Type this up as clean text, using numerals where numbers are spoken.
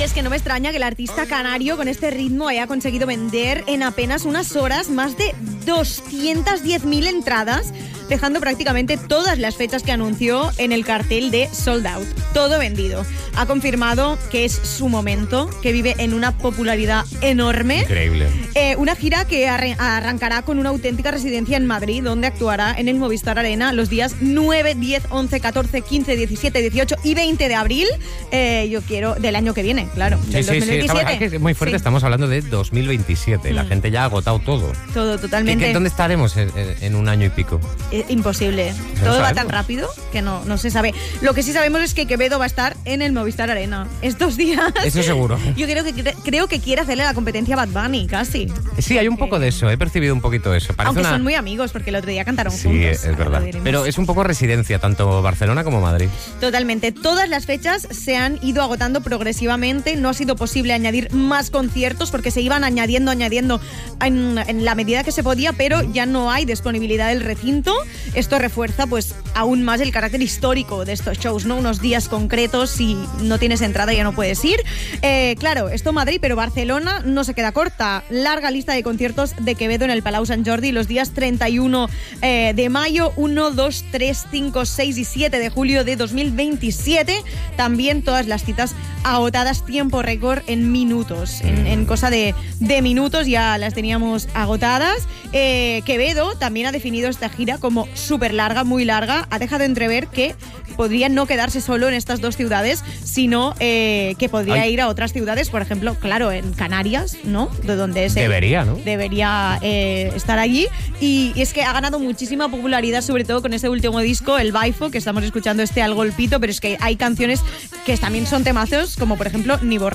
es que no me extraña que el artista canario con este ritmo haya conseguido vender en apenas unas horas más de 210.000 entradas, dejando prácticamente todas las fechas que anunció en el cartel de Sold Out. Todo vendido. Ha confirmado que es su momento, que vive en una popularidad enorme. Increíble. Una gira que arrancará con una auténtica residencia en Madrid, donde actuará en el Movistar Arena los días 9, 10, 11, 14, 15, 17, 18 y 20 de abril. Yo quiero del año que viene, claro. Sí, del 2027. es muy fuerte, estamos hablando de 2027. La gente ya ha agotado todo. Todo, totalmente. ¿Dónde estaremos en un año y pico? Imposible. Todo va tan rápido que no se sabe. Lo que sí sabemos es que Quevedo va a estar en el Movistar Arena estos días. Eso seguro. Yo creo que quiere hacerle la competencia a Bad Bunny, casi. Sí, hay un poco de eso. He percibido un poquito eso. Aunque son muy amigos, porque el otro día cantaron juntos. Sí, es verdad. Pero es un poco residencia, tanto Barcelona como Madrid. Totalmente. Todas las fechas se han ido agotando progresivamente. No ha sido posible añadir más conciertos porque se iban añadiendo en la medida que se podía, pero ya no hay disponibilidad del recinto. Esto refuerza pues aún más el carácter histórico de estos shows, ¿no? Unos días concretos, si no tienes entrada ya no puedes ir. Claro, esto Madrid, pero Barcelona no se queda corta. Larga lista de conciertos de Quevedo en el Palau Sant Jordi los días 31 de mayo, 1, 2, 3, 5, 6 y 7 de julio de 2027. También todas las citas agotadas, tiempo récord en minutos. En cosa de minutos ya las teníamos agotadas. Quevedo también ha definido esta gira como súper larga, muy larga. Ha dejado entrever que podría no quedarse solo en estas dos ciudades, sino que podría ir a otras ciudades, por ejemplo, claro, en Canarias, ¿no? De donde es debería, ¿no? Debería estar allí. Y es que ha ganado muchísima popularidad, sobre todo con ese último disco, el Baifo, que estamos escuchando Al Golpito, pero es que hay canciones que también son temazos, como por ejemplo Ni borracho